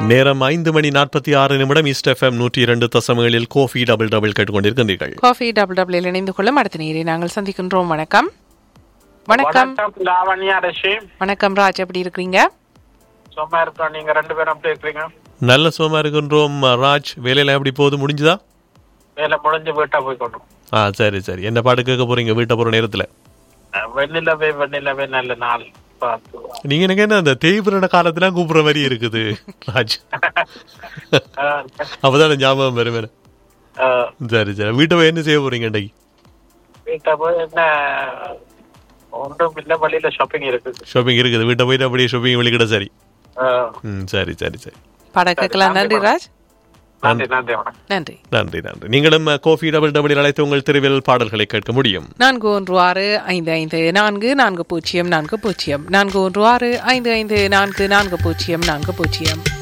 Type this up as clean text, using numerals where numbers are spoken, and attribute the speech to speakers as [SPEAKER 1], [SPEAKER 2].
[SPEAKER 1] நேரம் 5:46 east FM 102.7 Kofi double double கேட்டுக்கொண்டிருக்கின்றீர்கள்.
[SPEAKER 2] Coffee double double இணைந்து கொள்ளும் அடுத்த நேரை நாங்கள் சந்திக்கின்றோம். வணக்கம். வணக்கம்
[SPEAKER 3] லாவண்யா ரஷி.
[SPEAKER 2] வணக்கம் ராஜ், எப்படி இருக்கிறீங்க?
[SPEAKER 3] சும்மா இருக்கோம். நீங்க ரெண்டு பேரும் எப்படி இருக்கீங்க?
[SPEAKER 1] நல்ல சுகமா இருக்கின்றோம் ராஜ். வேலையில எப்படி போகுது? முடிஞ்சுதா?
[SPEAKER 3] வேலை முடிஞ்சு வீட்டா போய் கொண்டோம்.
[SPEAKER 1] சரி சரி. என்ன பாட்டு கேட்க போறீங்க வீட்டை போற நேரத்துல?
[SPEAKER 3] வெண்ணிலவே வெண்ணிலவே நல்ல நாள் பார்த்து.
[SPEAKER 1] நீங்க எனக்கு என்ன அந்த தேய்பிரட காலத்துல கூப்பிடுற மாதிரி இருக்குது ராஜ். அப்பதான் ஞாபகம் வரும். சரி சரி. வீட்டை போய் என்ன செய்ய போறீங்க இன்றைக்கு?
[SPEAKER 3] வீட்டை போய் என்ன ஒன்றும் இல்ல, வழியில ஷாப்பிங் இருக்குது.
[SPEAKER 1] ஷாப்பிங் இருக்குது. வீட்டை போயிட்டு அப்படியே ஷாப்பிங் வெளிக்கிட்ட. சரி. சரி சரி சரி.
[SPEAKER 2] பாட கேட்கலாம். நன்றி ராஜ்.
[SPEAKER 3] நன்றி நன்றி
[SPEAKER 2] நன்றி
[SPEAKER 1] நன்றி நன்றி. நீங்களும் கோஃபி டபுள் டபுள் அழைத்து உங்கள் தெருவில் பாடல்களை கேட்க முடியும்.
[SPEAKER 2] 4164544040 4164544040.